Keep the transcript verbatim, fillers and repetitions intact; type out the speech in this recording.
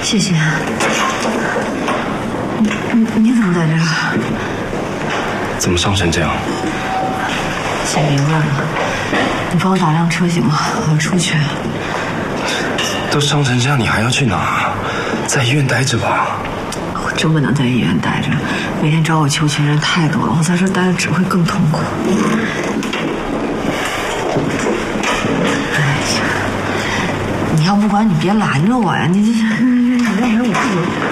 谢谢。你你你怎么在这儿？ 怎么伤成这样？ 想明白了，你帮我打辆车行吗？我要出去。 都伤成这样，你还要去哪？在医院待着吧。 我真不能在医院待着，每天找我求情人太多了，我在这待着只会更痛苦。哎呀，你要不管你别拦着我呀，你这你要不然我自己。